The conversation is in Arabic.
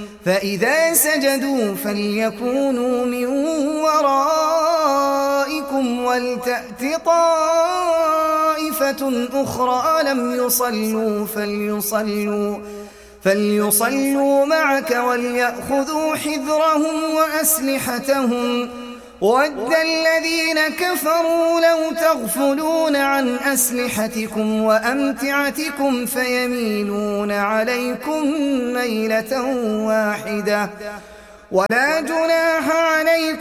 فإذا سجدوا فليكونوا من ورائكم ولتأت طائفة أخرى لم يصلوا فليصلوا معك وليأخذوا حذرهم وأسلحتهم ود الذين كفروا لو تغفلون عن أسلحتكم وأمتعتكم فيميلون عليكم ميلة واحدة ولا جناح عليكم